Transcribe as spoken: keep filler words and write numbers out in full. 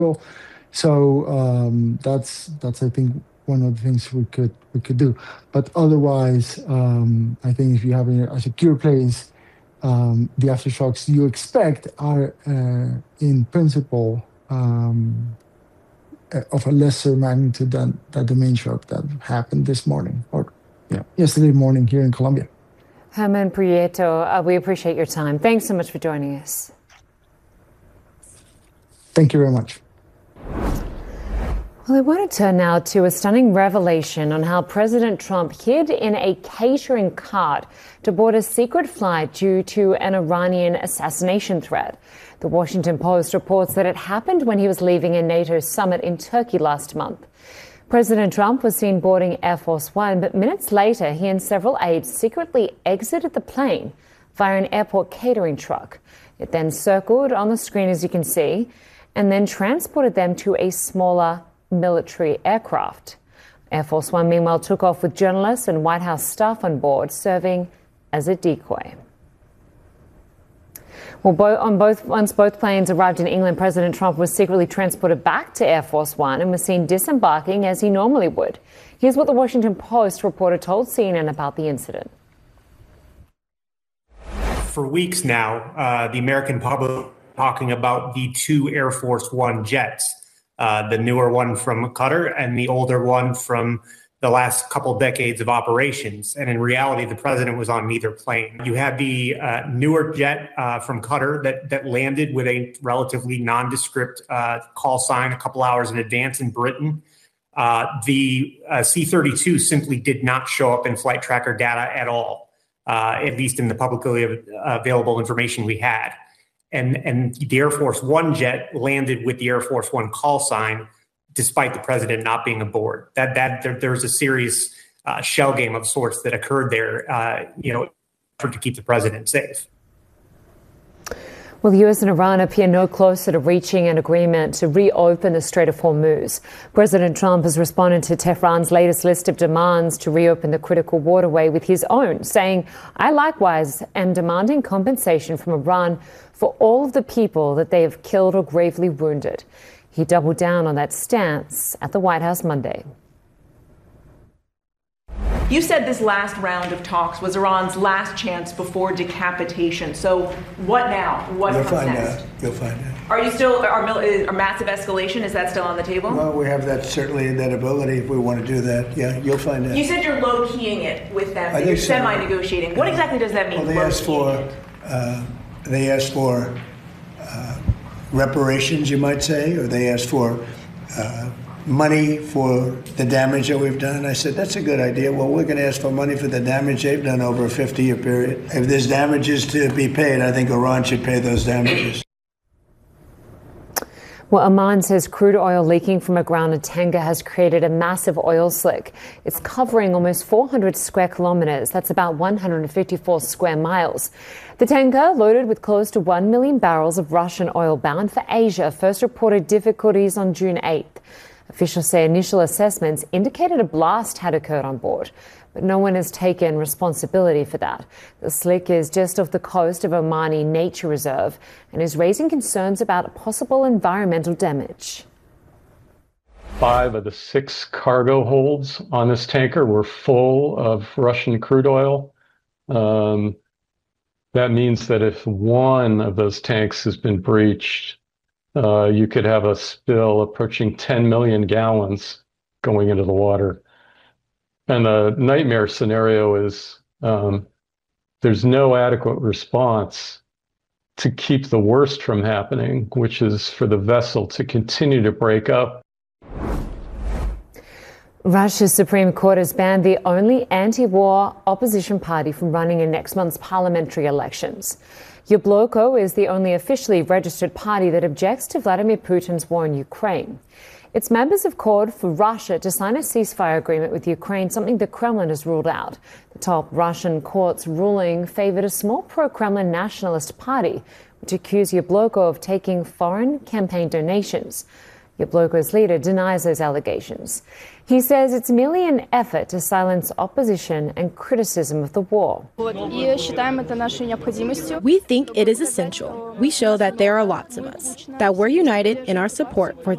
So um, that's that's I think one of the things we could we could do. But otherwise, um, I think if you have a, a secure place, um, the aftershocks you expect are uh, in principle um, uh, of a lesser magnitude than, than the main shock that happened this morning or yeah, yesterday morning here in Colombia. Germán Prieto, uh, we appreciate your time. Thanks so much for joining us. Thank you very much. Well, I want to turn now to a stunning revelation on how President Trump hid in a catering cart to board a secret flight due to an Iranian assassination threat. The Washington Post reports that it happened when he was leaving a NATO summit in Turkey last month. President Trump was seen boarding Air Force One, but minutes later, he and several aides secretly exited the plane via an airport catering truck. It then circled on the screen, as you can see, and then transported them to a smaller military aircraft. Air Force One, meanwhile, took off with journalists and White House staff on board, serving as a decoy. Well, both, on both, once both planes arrived in England, President Trump was secretly transported back to Air Force One and was seen disembarking as he normally would. Here's what the Washington Post reporter told C N N about the incident. For weeks now, uh, the American public talking about the two Air Force One jets, uh, the newer one from Qatar and the older one from the last couple decades of operations. And in reality, the president was on neither plane. You had the uh, newer jet uh, from Qatar that, that landed with a relatively nondescript uh, call sign a couple hours in advance in Britain. Uh, the uh, C thirty-two simply did not show up in flight tracker data at all, uh, at least in the publicly available information we had. And, and the Air Force One jet landed with the Air Force One call sign, despite the president not being aboard. That that there, there was a serious uh, shell game of sorts that occurred there, uh, you know, for to keep the president safe. Well, the U S and Iran appear no closer to reaching an agreement to reopen the Strait of Hormuz. President Trump has responded to Tehran's latest list of demands to reopen the critical waterway with his own, saying, "I likewise am demanding compensation from Iran for all of the people that they have killed or gravely wounded." He doubled down on that stance at the White House Monday. You said this last round of talks was Iran's last chance before decapitation. So what now? What You'll comes find next? out. You'll find out. Are you still, are, are massive escalation, is that still on the table? Well, we have that, certainly that ability if we want to do that. Yeah, you'll find out. You said you're low-keying it with them, I that you're so. semi-negotiating. What exactly does that mean? Well, they asked for, uh, they asked for uh, reparations, you might say, or they asked for uh, money for the damage that we've done. I said, that's a good idea. Well, we're going to ask for money for the damage they've done over a fifty-year period. If there's damages to be paid, I think Iran should pay those damages. Well, Oman says crude oil leaking from a grounded tanker has created a massive oil slick. It's covering almost four hundred square kilometers. That's about one hundred fifty-four square miles. The tanker, loaded with close to one million barrels of Russian oil bound for Asia, first reported difficulties on June eighth. Officials say initial assessments indicated a blast had occurred on board, but no one has taken responsibility for that. The slick is just off the coast of Omani Nature Reserve and is raising concerns about possible environmental damage. Five of the six cargo holds on this tanker were full of Russian crude oil. Um, that means that if one of those tanks has been breached, uh, you could have a spill approaching ten million gallons going into the water. And the nightmare scenario is um, there's no adequate response to keep the worst from happening, which is for the vessel to continue to break up. Russia's Supreme Court has banned the only anti-war opposition party from running in next month's parliamentary elections. Yabloko is the only officially registered party that objects to Vladimir Putin's war in Ukraine. Its members have called for Russia to sign a ceasefire agreement with Ukraine, something the Kremlin has ruled out. The top Russian court's ruling favored a small pro-Kremlin nationalist party, which accused Yabloko of taking foreign campaign donations. Yablokos leader denies those allegations. He says it's merely an effort to silence opposition and criticism of the war. We think it is essential. We show that there are lots of us, that we're united in our support for